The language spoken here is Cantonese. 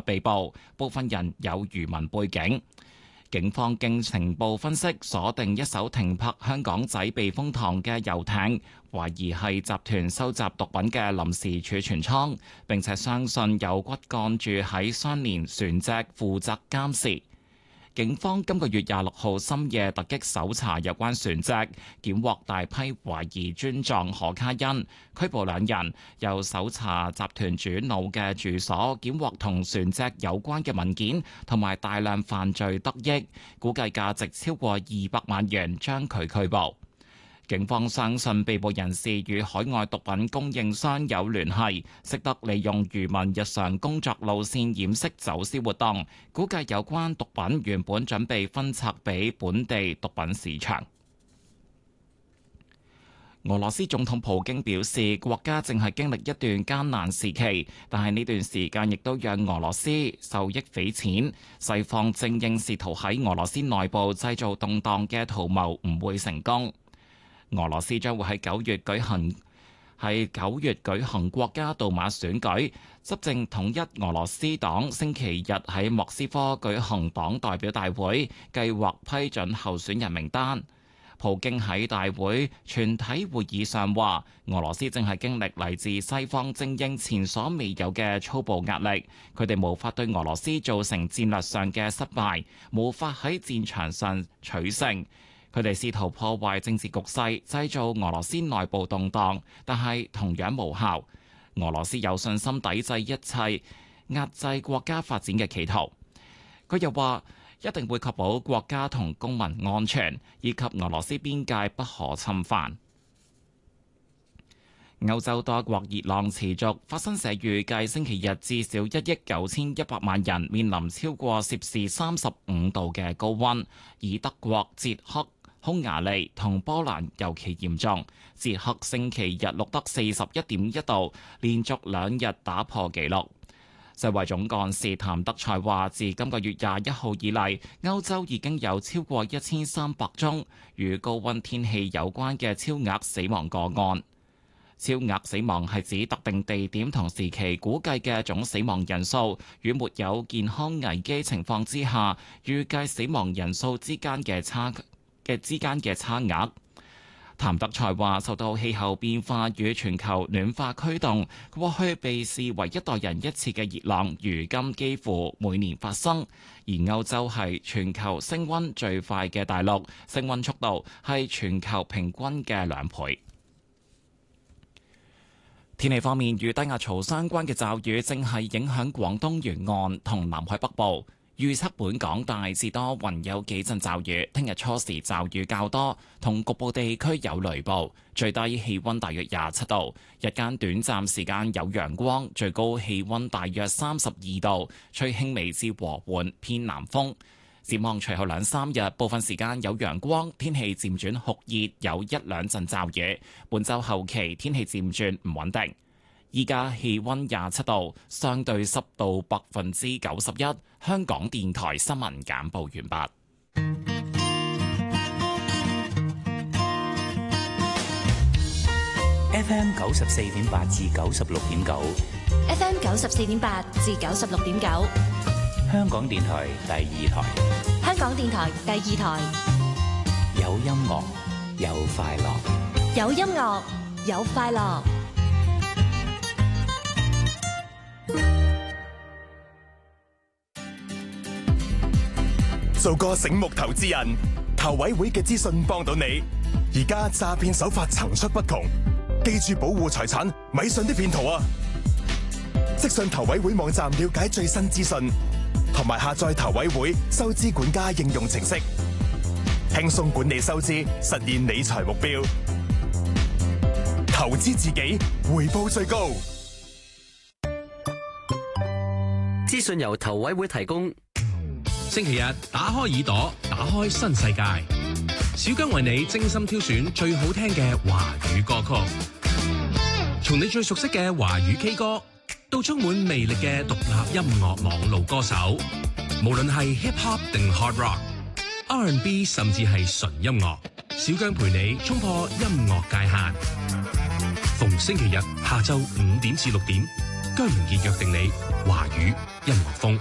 被捕，部分人有漁民背景。警方經情報分析，鎖定一艘停泊香港仔避風塘嘅遊艇，懷疑係集團收集毒品嘅臨時儲存倉，並且相信有骨幹住喺相連船隻負責監視。警方今個月26號深夜突擊搜查有關船隻，檢獲大批懷疑磚狀可卡因，拘捕2人。又搜查集團主腦嘅住所，檢獲同船隻有關嘅文件，同埋大量犯罪得益，估計價值超過200萬元，將佢拘捕。警方相信被捕人士與海外毒品供應商有聯繫，識得利用漁民日常工作路線掩飾走私活動，估計有關毒品原本準備分拆俾本地毒品市場。俄羅斯總統普京表示，國家正係經歷一段艱難時期，但係呢段時間亦都讓俄羅斯受益匪淺。西方精英試圖喺俄羅斯內部製造動盪嘅圖謀唔會成功。俄羅斯將會喺9月舉行國家杜馬選舉，執政統一俄羅斯黨星期日喺莫斯科舉行黨代表大會，計劃批准候選人名單。普京喺大會全體會議上話，俄羅斯正係經歷嚟自西方精英前所未有嘅粗暴壓力，佢哋無法對俄羅斯造成戰略上嘅失敗，無法喺戰場上取勝。佢哋試圖破壞政治局勢，製造俄羅斯內部動盪，但係同樣無效。俄羅斯有信心抵制一切壓制國家發展嘅企圖。佢又話一定會確保國家同公民安全，以及俄羅斯邊界不可侵犯。歐洲多國熱浪持續，法新社預計星期日至少1億9100萬人面臨超過攝氏35度嘅高溫，以德國、捷克、匈牙利同波蘭尤其嚴重。捷克星期日錄得41.1度，連續2日打破紀錄。世衛總幹事譚德塞話，自今個月21號以嚟，歐洲已經有超過1300宗與高溫天氣有關嘅超額死亡個案。超額死亡係指特定地點同時期估計嘅總死亡人數與沒有健康危機情況之下預計死亡人數之間嘅差額。譚德塞話，受到氣候變化與全球暖化驅動，過去被視為一代人一次嘅熱浪，如今幾乎每年發生。而歐洲係全球升溫最快嘅大陸，升溫速度係全球平均嘅2倍。天氣方面，與低壓槽相關嘅驟雨正係影響廣東沿岸同南海北部。預測本港大致多雲，有幾陣驟雨。聽日初時驟雨較多，同局部地區有雷暴。最低氣溫大約27度，日間短暫時間有陽光，最高氣溫大約32度，吹輕微至和緩偏南風。展望隨後2-3日，部分時間有陽光，天氣漸轉酷熱，有1-2陣驟雨。本週後期天氣漸轉唔穩定。依家氣溫27度，相對濕度91%。香港電台新聞簡報完畢。 FM 94.8至96.9 ，FM 94.8至96.9， 香港電台第2台。 香港電台第2台， 有音樂，有快樂， 有音樂，有快樂。 做個醒目投資人，投委會嘅資訊幫到你。而家詐騙手法層出不窮，記住保護財產，咪信啲騙徒啊！即上投委會網站了解最新資訊，同埋下載投委會收支管家應用程式，輕鬆管理收支，實現理財目標。投資自己，回報最高。 資訊由投委會提供。 星期日打開耳朵，打開新世界。小姜為你精心挑選最好聽嘅華語歌曲，從你最熟悉嘅華語 K 歌，到充滿魅力嘅獨立音樂網路歌手，無論係 hip hop 定 hard rock、R&B 甚至係純音樂，小姜陪你衝破音樂界限。逢星期日下晝5點至6點，姜明傑約定你華語音樂風。